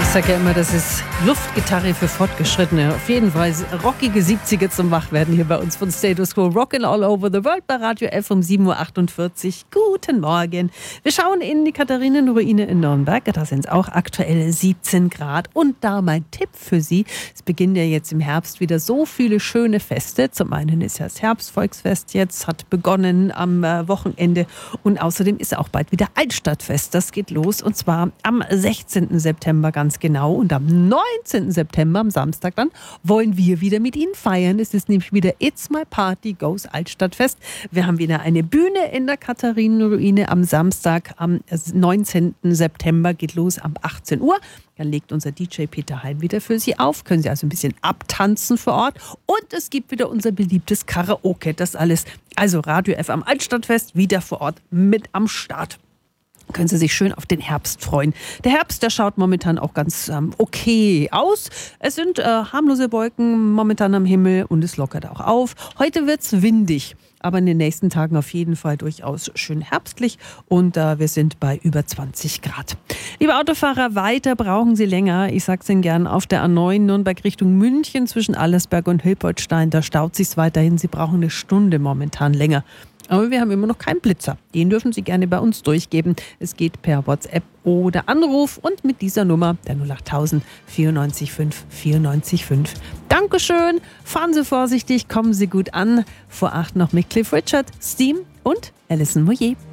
sage ja immer, das ist Luftgitarre für Fortgeschrittene. Auf jeden Fall rockige 70er zum Wachwerden hier bei uns von Status Quo. Rockin' all over the world bei Radio F um 7.48 Uhr. Guten Morgen. Wir schauen in die Katharinenruine in Nürnberg. Da sind es auch aktuell 17 Grad. Und da mein Tipp für Sie. Es beginnen ja jetzt im Herbst wieder so viele schöne Feste. Zum einen ist ja das Herbstvolksfest jetzt, hat begonnen am Wochenende. Und außerdem ist auch bald wieder Altstadtfest. Das geht los und zwar am 16. September ganz genau. Und am 19. September, am Samstag dann, wollen wir wieder mit Ihnen feiern. Es ist nämlich wieder It's My Party Goes Altstadtfest. Wir haben wieder eine Bühne in der Katharinenruine am Samstag, am 19. September, geht los ab 18 Uhr. Dann legt unser DJ Peter Heim wieder für Sie auf. Können Sie also ein bisschen abtanzen vor Ort. Und es gibt wieder unser beliebtes Karaoke. Das alles. Also Radio F am Altstadtfest wieder vor Ort mit am Start. Können Sie sich schön auf den Herbst freuen. Der Herbst, der schaut momentan auch ganz okay aus. Es sind harmlose Wolken momentan am Himmel und es lockert auch auf. Heute wird's windig, aber in den nächsten Tagen auf jeden Fall durchaus schön herbstlich und wir sind bei über 20 Grad. Liebe Autofahrer, weiter brauchen Sie länger. Ich sag's Ihnen gern, auf der A9 Nürnberg Richtung München zwischen Allersberg und Hilpoltstein, da staut sich's weiterhin. Sie brauchen eine Stunde momentan länger. Aber wir haben immer noch keinen Blitzer. Den dürfen Sie gerne bei uns durchgeben. Es geht per WhatsApp oder Anruf und mit dieser Nummer, der 08000 94 5 94 5. Dankeschön, fahren Sie vorsichtig, kommen Sie gut an. Vor 8 noch mit Cliff Richard, Steam und Alison Moyet.